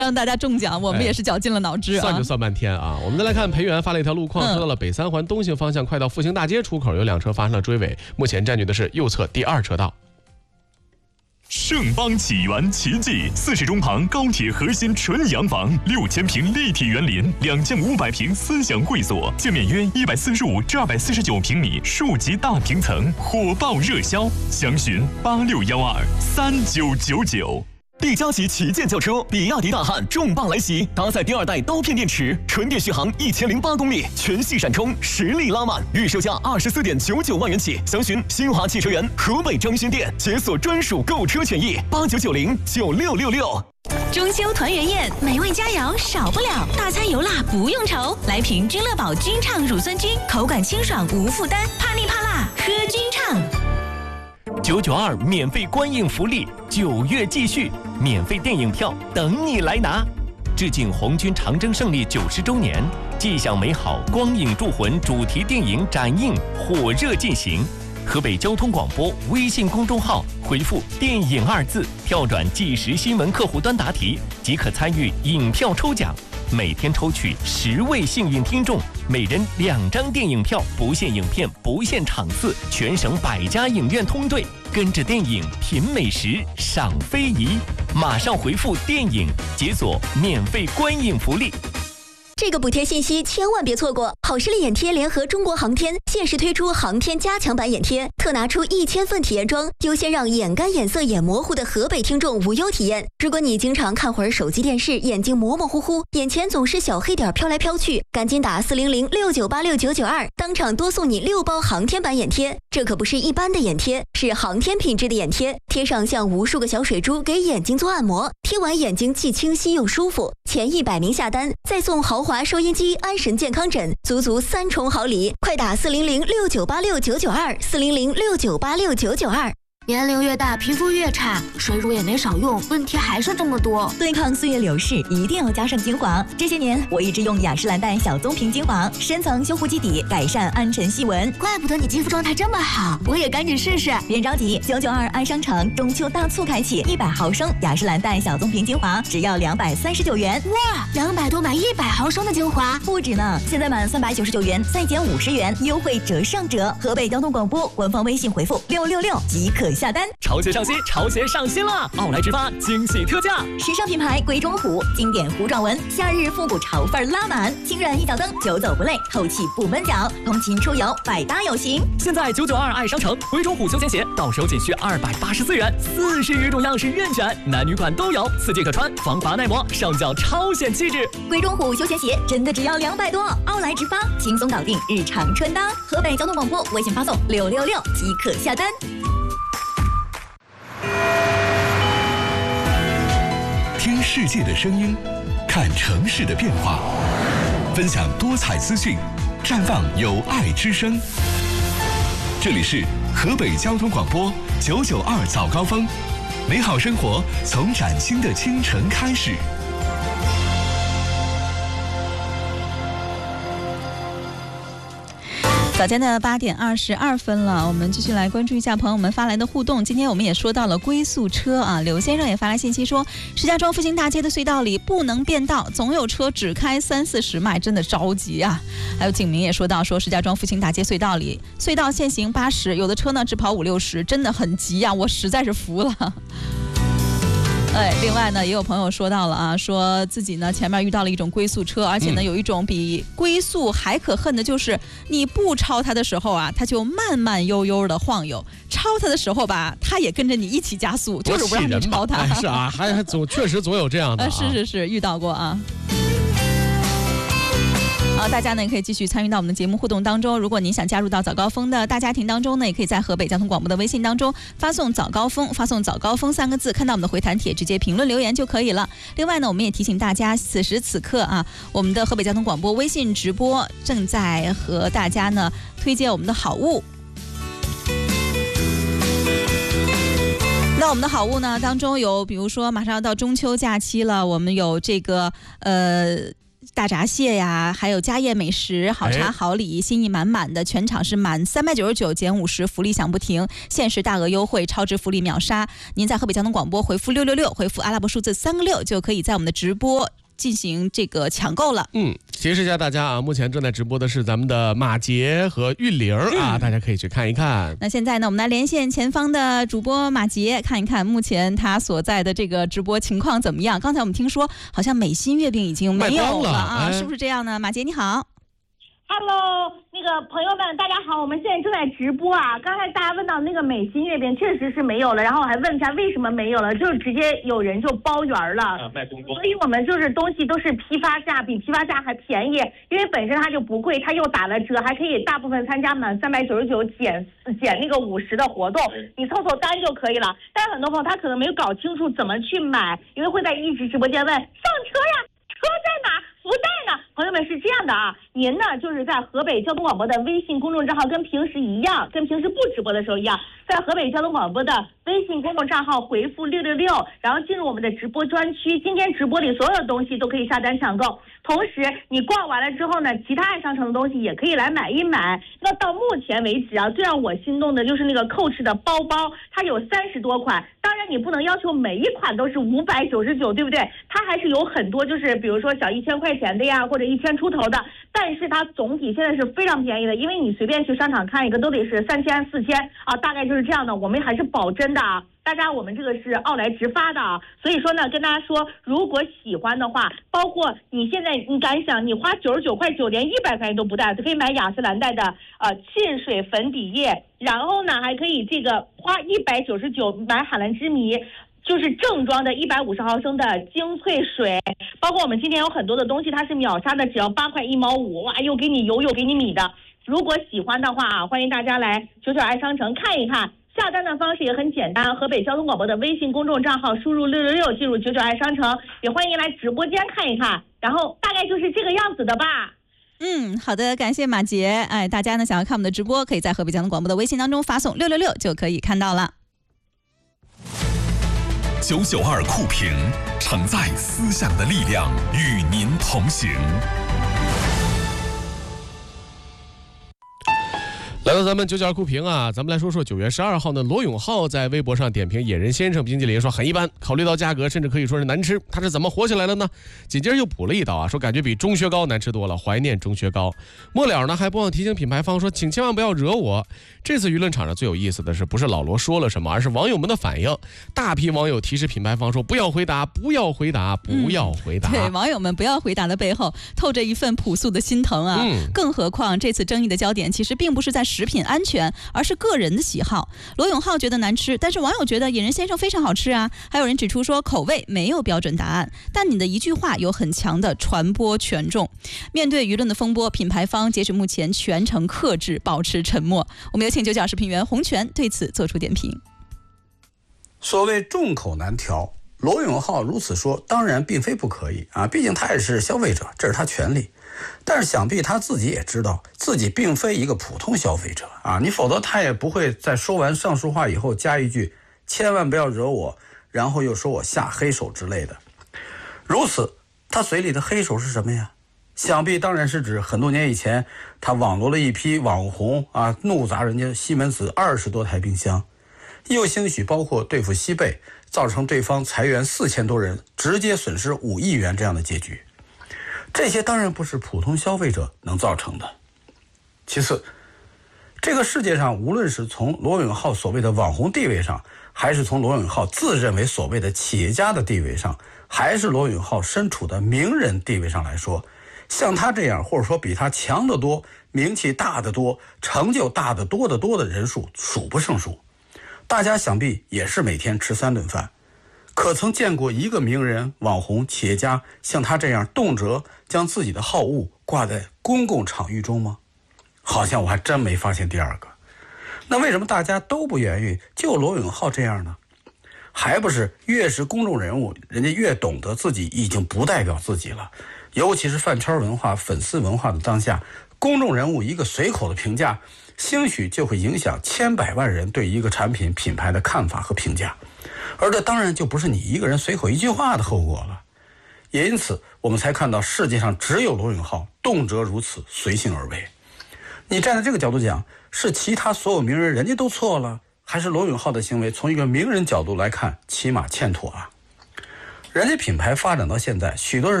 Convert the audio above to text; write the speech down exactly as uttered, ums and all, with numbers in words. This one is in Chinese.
让大家中奖，我们也是绞尽了脑汁啊。 算就算半天啊！我们再来看培元发了一条路况， 嗯、 说到了北三环东行方向，快到复兴大街出口，有辆车发生了追尾，目前占据的是右侧第二车道。 盛邦起源奇迹，四十中旁高铁核心纯洋房，六千平立体园林，两千五百平思想会所，建面约一百四十五至二百四十九平米，数级大平层，火爆热销，详询八六幺二三九九九。 力嘉级旗舰轿车比亚迪大汉重磅来袭，搭载第二代刀片电池，纯电续航一千零八公里，全系闪充，实力拉满，预售价二十四点九九万元起，详询新华汽车园河北张勋店，解锁专属购车权益，八九九零九六六六。 中秋团圆宴，美味佳肴少不了，大餐油辣不用愁。来瓶君乐宝君畅乳酸菌，口感清爽无负担，怕腻怕辣喝君畅。 九九二免费观影福利，九月继续，免费电影票等你来拿。致敬红军长征胜利九十周年，吉祥美好光影铸魂主题电影展映火热进行。河北交通广播微信公众号回复“电影”二字，跳转即时新闻客户端答题，即可参与影票抽奖。每天抽取十位幸运听众，每人两张电影票，不限影片，不限场次，全省百家影院通兑，跟着电影品美食，赏非遗。马上回复“电影”，解锁免费观影福利。 这个补贴信息千万别错过！好视力眼贴联合中国航天限时推出航天加强版眼贴，特拿出一千份体验装，优先让眼干、眼涩、眼模糊的河北听众无忧体验。如果你经常看会儿手机电视，眼睛模模糊糊，眼前总是小黑点飘来飘去，赶紧打四零零六九八六九九二，当场多送你六包航天版眼贴。这可不是一般的眼贴，是航天品质的眼贴，贴上像无数个小水珠，给眼睛做按摩，贴完眼睛既清晰又舒服。前一百名下单，再送豪华收音机、安神健康枕，足足三重好礼！快打四零零六九八六九九二，四零零六九八六九九二。 年龄越大，皮肤越差，水乳也没少用，问题还是这么多。 对抗岁月流逝，一定要加上精华。这些年，我一直用雅诗兰黛小棕瓶精华，深层修护基底，改善暗沉细纹。 怪不得你肌肤状态这么好，我也赶紧试试。 别着急，九九二爱商城中秋大促开启，一百毫升雅诗兰黛小棕瓶精华只要两百三十九元。 哇，两百多买一百毫升的精华， 不止呢！现在满三百九十九元再减五十元，优惠折上折。河北交通广播官方微信回复六六六即可下单。 潮鞋上新，潮鞋上新了！奥莱直发惊喜特价， 时尚品牌贵中虎，经典糊状纹，夏日复古潮范拉满，轻软一脚蹬，久走不累，透气不闷脚，通勤出游百搭有型。 现在九九二爱商城贵中虎休闲鞋到手仅需二百八十四元，四十余种样式任选，男女款都有，四季可穿，防滑耐磨，上脚超显气质。 贵中虎休闲鞋真的只要两百多，奥莱直发轻松搞定日常穿搭。河北交通广播微信发送六六六即可下单。 听世界的声音，看城市的变化，分享多彩资讯，绽放有爱之声。这里是河北交通广播九九二早高峰，美好生活从崭新的清晨开始。 早间的八点二十二分了，我们继续来关注一下朋友们发来的互动。今天我们也说到了龟速车啊，刘先生也发来信息说，石家庄复兴大街的隧道里不能变道，总有车只开三四十迈，真的着急啊。还有景明也说到说，石家庄复兴大街隧道里隧道限行八十，有的车呢只跑五六十，真的很急啊，我实在是服了。哎，另外呢，也有朋友说到了啊，说自己呢前面遇到了一种龟速车，而且呢、嗯、有一种比龟速还可恨的，就是你不超它的时候啊，它就慢慢悠悠的晃悠；超它的时候吧，它也跟着你一起加速，就是不让你超它。 哎、是啊，还还总确实总有这样的、啊。 是是是，遇到过啊。好，大家呢也可以继续参与到我们的节目互动当中。如果您想加入到早高峰的大家庭当中呢，也可以在河北交通广播的微信当中发送早高峰，发送早高峰三个字，看到我们的回弹帖直接评论留言就可以了。另外呢，我们也提醒大家，此时此刻啊，我们的河北交通广播微信直播正在和大家呢推荐我们的好物。那我们的好物呢当中有，比如说马上要到中秋假期了，我们有这个呃大闸蟹呀，还有家宴美食，好茶好礼，心意满满的，全场是满三百九十九减五十，福利享不停，限时大额优惠，超值福利秒杀。您在河北交通广播回复六六六，回复阿拉伯数字三个六，就可以在我们的直播进行这个抢购了。 嗯，提示一下大家啊，目前正在直播的是咱们的马杰和玉玲啊、嗯，大家可以去看一看。 那现在呢，我们来连线前方的主播马杰，看一看目前他所在的这个直播情况怎么样。刚才我们听说，好像美心月饼已经没有了啊， 哎、 是不是这样呢？马杰你好。 Hello， 那个朋友们，大家好，我们现在正在直播啊。刚才大家问到那个美心月饼，确实是没有了，然后我还问一下为什么没有了，就是直接有人就包圆了，啊、卖公公。所以我们就是东西都是批发价，比批发价还便宜，因为本身它就不贵，它又打了折，还可以大部分参加满三百九十九减减那个五十的活动，你凑凑单就可以了。但是很多朋友他可能没有搞清楚怎么去买，因为会在一直直播间问上车呀，车在哪？福袋呢？朋友们是这样的啊，您呢就是在河北交通广播的微信公众账号，跟平时一样，跟平时不直播的时候一样，在河北交通广播的微信公众账号回复六六六，然后进入我们的直播专区。今天直播里所有的东西都可以下单抢购，同时你逛完了之后呢，其他爱商城的东西也可以来买一买。那到目前为止啊，最让我心动的就是那个 Coach 的包包，它有三十多款，当然你不能要求每一款都是五百九十九，对不对？它还是有很多就是比如说小一千块钱的呀，或者一千出头的，但是它总体现在是非常便宜的，因为你随便去商场看一个都得是三千四千啊，大概就是这样的。我们还是保真的啊，大家我们这个是奥莱直发的啊，所以说呢，跟大家说，如果喜欢的话，包括你现在你敢想，你花九十九块九，连一百块钱都不带，就可以买雅诗兰黛的呃沁水粉底液，然后呢还可以这个花一百九十九买海蓝之谜。就是正装的一百五十毫升的精粹水，包括我们今天有很多的东西它是秒杀的，只要八块一毛五，哇，又给你油又给你米的。如果喜欢的话啊，欢迎大家来九九爱商城看一看。下单的方式也很简单，河北交通广播的微信公众账号输入六六六进入九九爱商城，也欢迎来直播间看一看。然后大概就是这个样子的吧。 嗯，好的，感谢马杰。哎，大家呢想要看我们的直播，可以在河北交通广播的微信当中发送六六六就可以看到了。 九九二酷评，承载思想的力量，与您同行。 来到咱们九九二酷评啊，咱们来说说九月十二号呢，罗永浩在微博上点评野人先生冰淇淋，说很一般，考虑到价格，甚至可以说是难吃。他是怎么火起来了呢？紧接着又补了一刀啊，说感觉比中学糕难吃多了，怀念中学糕。末了呢还不忘提醒品牌方说，请千万不要惹我。这次舆论场上最有意思的是，不是老罗说了什么，而是网友们的反应。大批网友提示品牌方说，不要回答，不要回答，不要回答。 嗯、对，网友们不要回答的背后透着一份朴素的心疼啊。嗯、更何况这次争议的焦点其实并不是在食品安全，而是个人的喜好。罗永浩觉得难吃，但是网友觉得野人先生非常好吃啊。还有人指出说，口味没有标准答案，但你的一句话有很强的传播权重。面对舆论的风波，品牌方截止目前全程克制，保持沉默。我们有请九九视频员洪泉对此做出点评。 所谓众口难调，罗永浩如此说，当然并非不可以啊，毕竟他也是消费者，这是他权利。但是想必他自己也知道，自己并非一个普通消费者啊，你否则他也不会在说完上述话以后加一句千万不要惹我，然后又说我下黑手之类的。如此，他嘴里的黑手是什么呀？想必当然是指很多年以前他网罗了一批网红啊，怒砸人家西门子二十多台冰箱，又兴许包括对付西贝，造成对方裁员四千多人，直接损失五亿元这样的结局。这些当然不是普通消费者能造成的。其次，这个世界上无论是从罗永浩所谓的网红地位上，还是从罗永浩自认为所谓的企业家的地位上，还是罗永浩身处的名人地位上来说，像他这样或者说比他强得多、名气大得多、成就大得多得多的人数数不胜数。大家想必也是每天吃三顿饭，可曾见过一个名人、网红、企业家像他这样动辄将自己的好恶挂在公共场域中吗？好像我还真没发现第二个。那为什么大家都不言语，就罗永浩这样呢？还不是越是公众人物，人家越懂得自己已经不代表自己了。尤其是饭圈文化、粉丝文化的当下，公众人物一个随口的评价，兴许就会影响千百万人对一个产品品牌的看法和评价。而这当然就不是你一个人随口一句话的后果了。 也因此我们才看到世界上只有罗永浩动辄如此，随性而为。你站在这个角度讲，是其他所有名人人家都错了，还是罗永浩的行为从一个名人角度来看起码欠妥啊？人家品牌发展到现在，许多人